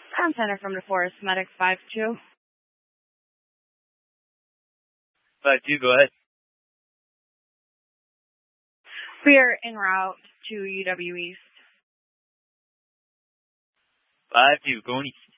Crown Center from the Forest Medic 5-2. 5-2, go ahead. We are en route to UW East. 5-2, going east.